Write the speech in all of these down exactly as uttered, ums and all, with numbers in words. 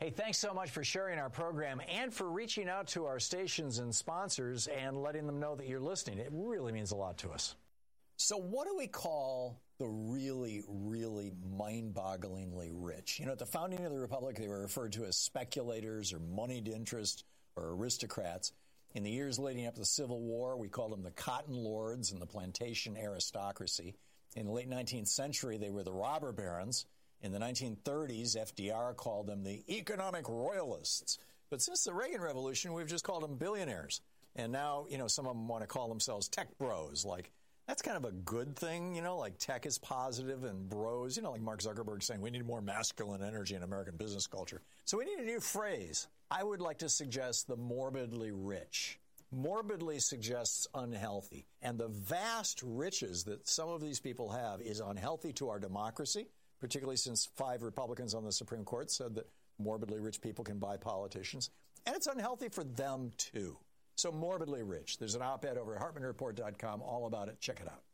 Hey, thanks so much for sharing our program and for reaching out to our stations and sponsors and letting them know that you're listening. It really means a lot to us. So what do we call the really, really mind-bogglingly rich? You know, at the founding of the Republic, they were referred to as speculators or moneyed interest or aristocrats. In the years leading up to the Civil War, we called them the cotton lords and the plantation aristocracy. In the late nineteenth century, they were the robber barons. In the nineteen thirties, F D R called them the economic royalists. But since the Reagan Revolution, we've just called them billionaires. And now, you know, some of them want to call themselves tech bros. Like, that's kind of a good thing, you know, like tech is positive and bros, you know, like Mark Zuckerberg saying we need more masculine energy in American business culture. So we need a new phrase. I would like to suggest the morbidly rich. Morbidly suggests unhealthy. And the vast riches that some of these people have is unhealthy to our democracy, particularly since five Republicans on the Supreme Court said that morbidly rich people can buy politicians. And it's unhealthy for them, too. So morbidly rich. There's an op-ed over at Hartman Report dot com all about it. Check it out.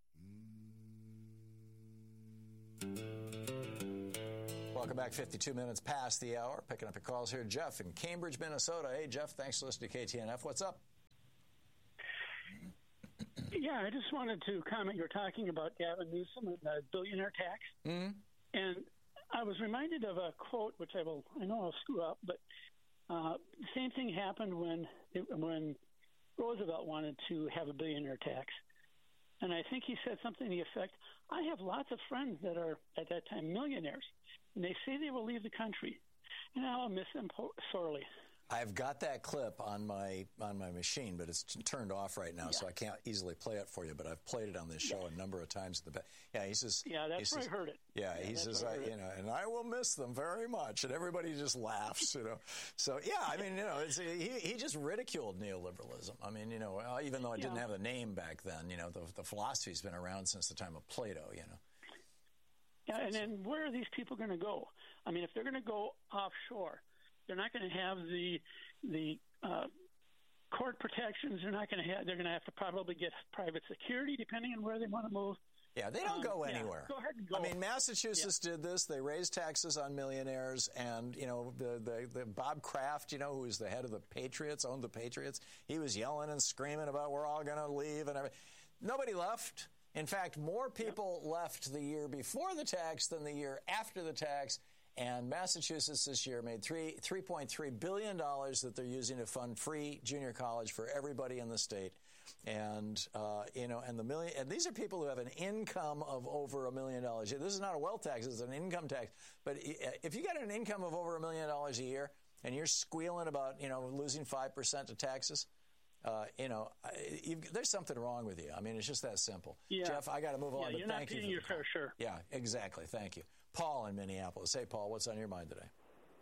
Welcome back. fifty-two minutes past the hour. Picking up your calls here. Jeff in Cambridge, Minnesota. Hey, Jeff, thanks for listening to K T N F. What's up? Yeah, I just wanted to comment. You were talking about Gavin Newsom and the billionaire tax. Mm-hmm. And I was reminded of a quote, which I will, I know I'll screw up, but uh, the same thing happened when when Roosevelt wanted to have a billionaire tax. And I think he said something to the effect, I have lots of friends that are, at that time, millionaires, and they say they will leave the country, and I'll miss them po- sorely. I've got that clip on my on my machine, but it's t- turned off right now, yeah. So I can't easily play it for you. But I've played it on this show yeah. a number of times. At the ba- yeah, he says. Yeah, that's where says, I heard it. Yeah, yeah he says, I, you know, and I will miss them very much, and everybody just laughs, you know. So yeah, I mean, you know, it's, he he just ridiculed neoliberalism. I mean, you know, even though it didn't yeah. have a name back then, you know, the the philosophy's been around since the time of Plato, you know. Yeah, and then where are these people going to go? I mean, if they're going to go offshore, they're not going to have the the uh, court protections. They're not going to have. They're going to have to probably get private security, depending on where they want to move. Yeah, they don't um, go yeah, anywhere. Go ahead and go. I mean, Massachusetts yeah. did this. They raised taxes on millionaires, and you know, the, the the Bob Kraft, you know, who was the head of the Patriots, owned the Patriots. He was yelling and screaming about we're all going to leave and everything. Nobody left. In fact, more people yep. left the year before the tax than the year after the tax. And Massachusetts this year made three three point three billion dollars that they're using to fund free junior college for everybody in the state. And uh, you know, and the million and these are people who have an income of over a million dollars. This is not a wealth tax; it's an income tax. But if you got an income of over a million dollars a year and you're squealing about you know losing five percent to taxes. Uh, you know, you've, there's something wrong with you. I mean, it's just that simple. Yeah. Jeff, I got to move on, yeah, but thank you. You're not getting your fair share. Yeah, exactly. Thank you. Paul in Minneapolis. Hey, Paul, what's on your mind today?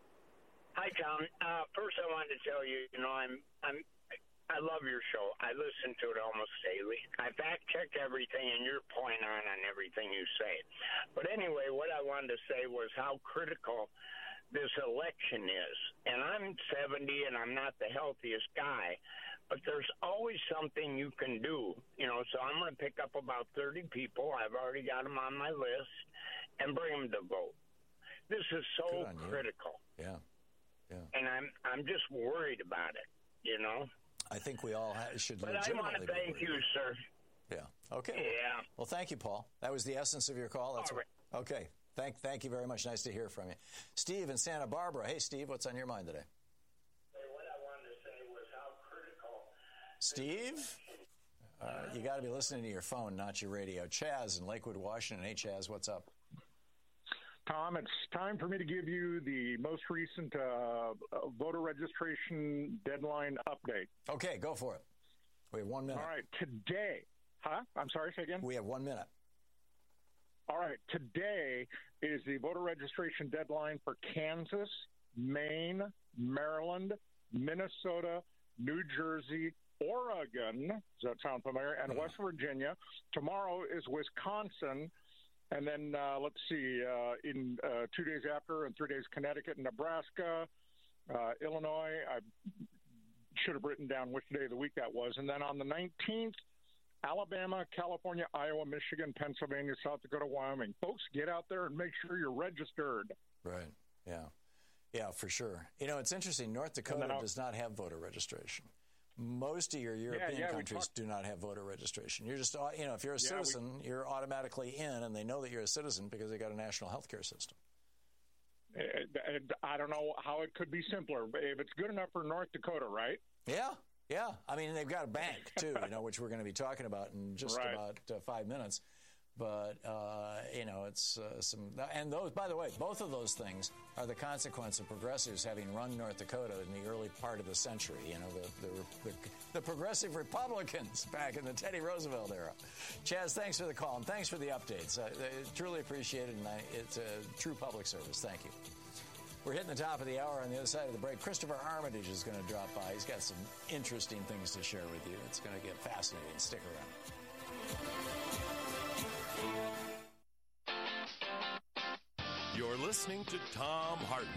Hi, Tom. Uh, first, I wanted to tell you, you know, I'm, I'm, I love your show. I listen to it almost daily. I fact-check everything, and you're point on on everything you say. But anyway, what I wanted to say was how critical this election is. And I'm seventy, and I'm not the healthiest guy, but there's always something you can do. You know, so I'm going to pick up about thirty people. I've already got them on my list, and bring them to vote. This is so critical. Yeah, yeah. And I'm I'm just worried about it, you know. I think we all ha- should but legitimately I want to thank you, sir. Yeah. Okay. Yeah. Well, thank you, Paul. That was the essence of your call. That's all right. What, okay. Thank, thank you very much. Nice to hear from you. Steve in Santa Barbara. Hey, Steve, what's on your mind today? What I wanted to say was how critical... Steve? Uh, you got to be listening to your phone, not your radio. Chaz in Lakewood, Washington. Hey, Chaz, what's up? Tom, it's time for me to give you the most recent uh, voter registration deadline update. Okay, go for it. We have one minute. All right, today... Huh? I'm sorry, say again? We have one minute. All right, today is the voter registration deadline for Kansas, Maine, Maryland, Minnesota, New Jersey, Oregon, does that sound familiar, and West Virginia. Tomorrow is Wisconsin, and then uh, let's see, uh, in uh, two days after, and three days, Connecticut and Nebraska, uh, Illinois. I should have written down which day of the week that was. And then on the nineteenth, Alabama, California, Iowa, Michigan, Pennsylvania, South Dakota, Wyoming. Folks, get out there and make sure you're registered. Right. Yeah. Yeah, for sure. You know, it's interesting. North Dakota does not have voter registration. Most of your European yeah, yeah, countries talk- do not have voter registration. You're just, you know, if you're a yeah, citizen, we- you're automatically in, and they know that you're a citizen because they got a national health care system. I don't know how it could be simpler, but if it's good enough for North Dakota, right? Yeah, yeah. I mean, they've got a bank, too, you know, which we're going to be talking about in just right. about uh, five minutes. But, uh, you know, it's uh, some, and those, by the way, both of those things are the consequence of progressives having run North Dakota in the early part of the century. You know, the, the, the, the progressive Republicans back in the Teddy Roosevelt era. Chaz, thanks for the call and thanks for the updates. I, I truly appreciate it, and I, it's a true public service. Thank you. We're hitting the top of the hour. On the other side of the break, Christopher Armitage is going to drop by. He's got some interesting things to share with you. It's going to get fascinating. Stick around. You're listening to Thom Hartmann.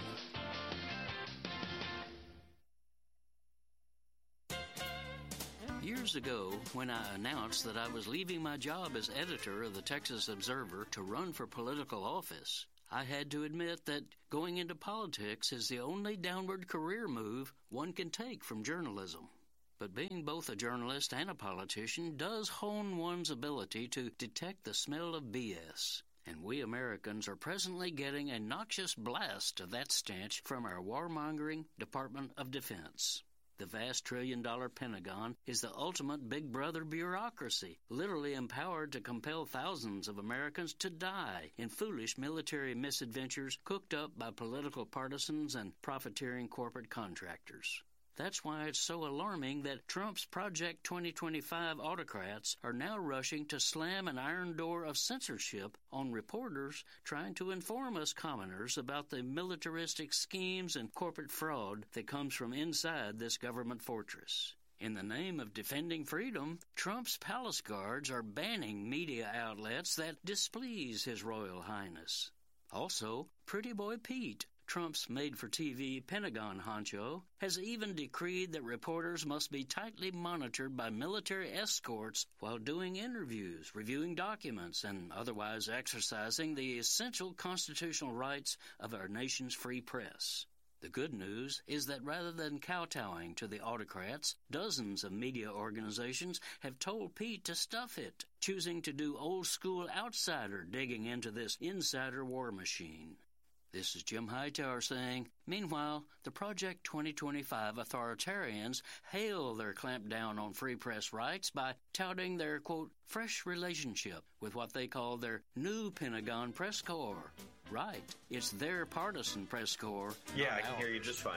Years ago, when I announced that I was leaving my job as editor of the Texas Observer to run for political office, I had to admit that going into politics is the only downward career move one can take from journalism. But being both a journalist and a politician does hone one's ability to detect the smell of B S. And we Americans are presently getting a noxious blast of that stench from our warmongering Department of Defense. The vast trillion-dollar Pentagon is the ultimate big brother bureaucracy, literally empowered to compel thousands of Americans to die in foolish military misadventures cooked up by political partisans and profiteering corporate contractors. That's why it's so alarming that Trump's Project twenty twenty-five autocrats are now rushing to slam an iron door of censorship on reporters trying to inform us commoners about the militaristic schemes and corporate fraud that comes from inside this government fortress. In the name of defending freedom, Trump's palace guards are banning media outlets that displease His Royal Highness. Also, Pretty Boy Pete, Trump's made-for-T V Pentagon honcho, has even decreed that reporters must be tightly monitored by military escorts while doing interviews, reviewing documents, and otherwise exercising the essential constitutional rights of our nation's free press. The good news is that rather than kowtowing to the autocrats, dozens of media organizations have told Pete to stuff it, choosing to do old-school outsider digging into this insider war machine. This is Jim Hightower saying, meanwhile, the Project twenty twenty-five authoritarians hail their clampdown on free press rights by touting their, quote, fresh relationship with what they call their new Pentagon press corps. Right, it's their partisan press corps. Yeah, I can ours. hear you just fine.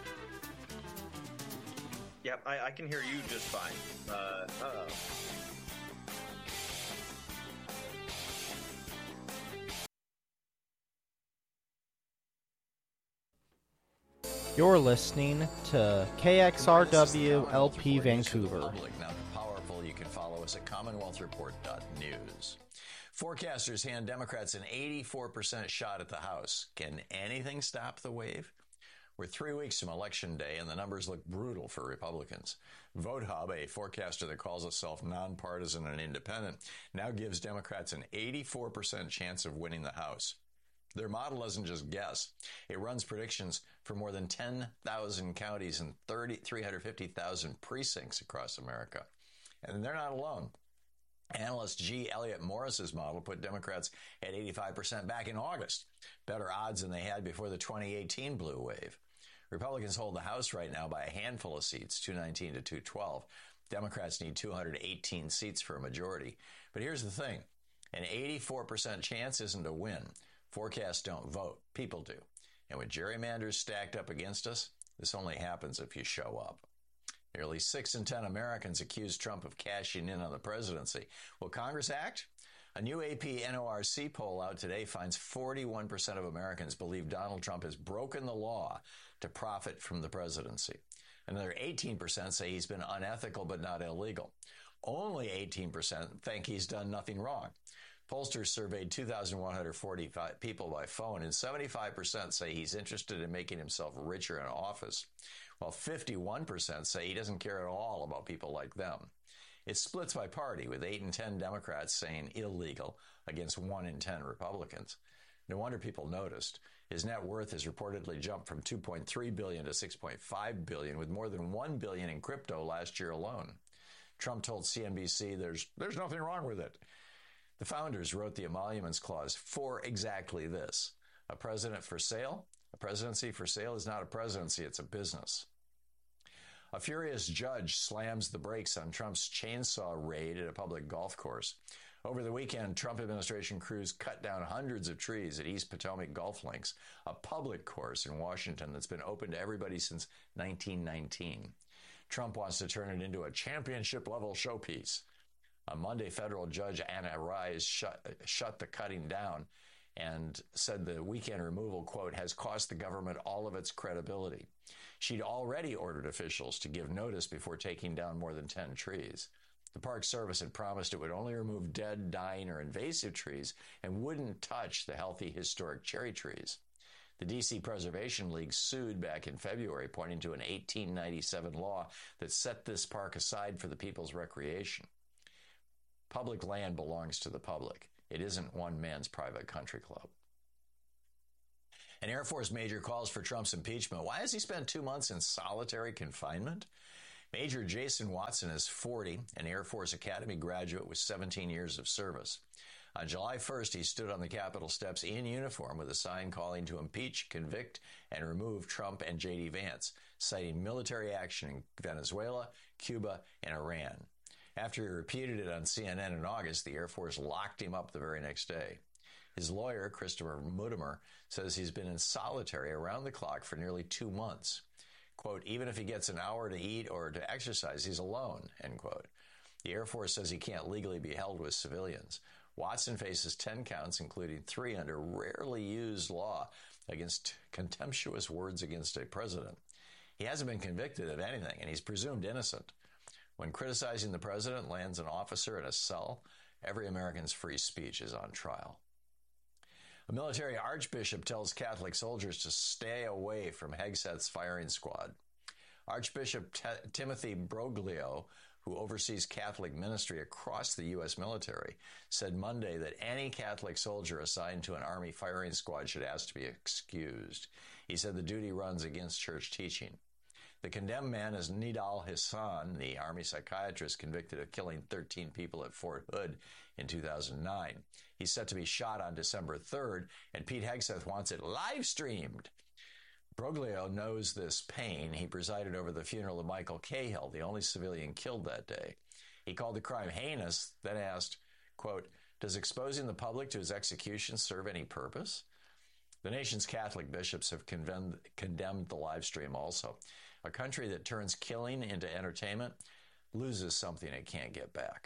Yep, I, I can hear you just fine. Uh, uh-oh. You're listening to K X R W L P Vancouver. Now powerful, you can follow us at commonwealth report dot news. Forecasters hand Democrats an eighty-four percent shot at the House. Can anything stop the wave? We're three weeks from Election Day, and the numbers look brutal for Republicans. VoteHub, a forecaster that calls itself nonpartisan and independent, now gives Democrats an eighty-four percent chance of winning the House. Their model doesn't just guess. It runs predictions for more than ten thousand counties and three hundred fifty thousand precincts across America. And they're not alone. Analyst G. Elliott Morris's model put Democrats at eighty-five percent back in August, better odds than they had before the twenty eighteen blue wave. Republicans hold the House right now by a handful of seats, two nineteen to two twelve. Democrats need two hundred eighteen seats for a majority. But here's the thing. An eighty-four percent chance isn't a win. Forecasts don't vote. People do. And with gerrymanders stacked up against us, this only happens if you show up. Nearly six in ten Americans accuse Trump of cashing in on the presidency. Will Congress act? A new A P N O R C poll out today finds forty-one percent of Americans believe Donald Trump has broken the law to profit from the presidency. Another eighteen percent say he's been unethical but not illegal. Only eighteen percent think he's done nothing wrong. Pollsters surveyed two thousand one hundred forty-five people by phone, and seventy-five percent say he's interested in making himself richer in office, while fifty-one percent say he doesn't care at all about people like them. It splits by party, with eight in ten Democrats saying illegal against one in ten Republicans. No wonder people noticed. His net worth has reportedly jumped from two point three billion dollars to six point five billion dollars, with more than one billion dollars in crypto last year alone. Trump told C N B C there's there's nothing wrong with it. The founders wrote the emoluments clause for exactly this. A president for sale? A presidency for sale is not a presidency, it's a business. A furious judge slams the brakes on Trump's chainsaw raid at a public golf course. Over the weekend, Trump administration crews cut down hundreds of trees at East Potomac Golf Links, a public course in Washington that's been open to everybody since nineteen nineteen. Trump wants to turn it into a championship-level showpiece. On Monday, federal judge Anna Rise shut, shut the cutting down and said the weekend removal, quote, has cost the government all of its credibility. She'd already ordered officials to give notice before taking down more than ten trees. The Park Service had promised it would only remove dead, dying, or invasive trees and wouldn't touch the healthy historic cherry trees. The D C Preservation League sued back in February, pointing to an eighteen ninety-seven law that set this park aside for the people's recreation. Public land belongs to the public. It isn't one man's private country club. An Air Force major calls for Trump's impeachment. Why has he spent two months in solitary confinement? Major Jason Watson is forty, an Air Force Academy graduate with seventeen years of service. On July first, he stood on the Capitol steps in uniform with a sign calling to impeach, convict, and remove Trump and J D Vance, citing military action in Venezuela, Cuba, and Iran. After he repeated it on C N N in August, the Air Force locked him up the very next day. His lawyer, Christopher Mutimer, says he's been in solitary around the clock for nearly two months. Quote, even if he gets an hour to eat or to exercise, he's alone, end quote. The Air Force says he can't legally be held with civilians. Watson faces ten counts, including three under rarely used law against contemptuous words against a president. He hasn't been convicted of anything, and he's presumed innocent. When criticizing the president lands an officer in a cell, every American's free speech is on trial. A military archbishop tells Catholic soldiers to stay away from Hegseth's firing squad. Archbishop T- Timothy Broglio, who oversees Catholic ministry across the U S military, said Monday that any Catholic soldier assigned to an Army firing squad should ask to be excused. He said the duty runs against church teaching. The condemned man is Nidal Hassan, the Army psychiatrist convicted of killing thirteen people at Fort Hood in two thousand nine. He's set to be shot on December third, and Pete Hegseth wants it live-streamed. Broglio knows this pain. He presided over the funeral of Michael Cahill, the only civilian killed that day. He called the crime heinous, then asked, quote, does exposing the public to his execution serve any purpose? The nation's Catholic bishops have condemned, condemned the live stream also. A country that turns killing into entertainment loses something it can't get back.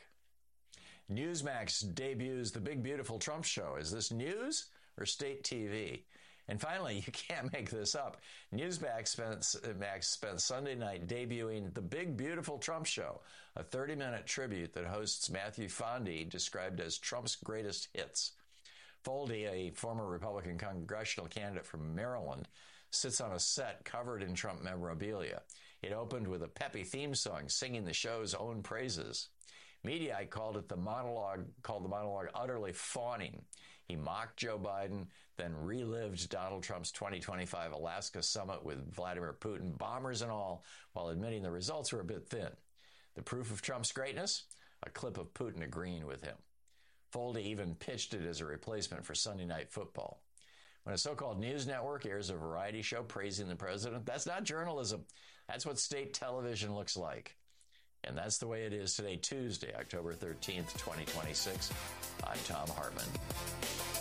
Newsmax debuts The Big Beautiful Trump Show. Is this news or state T V? And finally, you can't make this up. Newsmax spent, Max spent Sunday night debuting The Big Beautiful Trump Show, a thirty-minute tribute that hosts Matthew Fondy, described as Trump's greatest hits. Foldy, a former Republican congressional candidate from Maryland, sits on a set covered in Trump memorabilia. It opened with a peppy theme song singing the show's own praises. Mediaite called it the monologue, called the monologue utterly fawning. He mocked Joe Biden, then relived Donald Trump's twenty twenty-five Alaska summit with Vladimir Putin, bombers and all, while admitting the results were a bit thin. The proof of Trump's greatness? A clip of Putin agreeing with him. Foldy even pitched it as a replacement for Sunday Night Football. When a so-called news network airs a variety show praising the president, that's not journalism. That's what state television looks like. And that's the way it is today, Tuesday, October thirteenth, twenty twenty-six. I'm Thom Hartmann.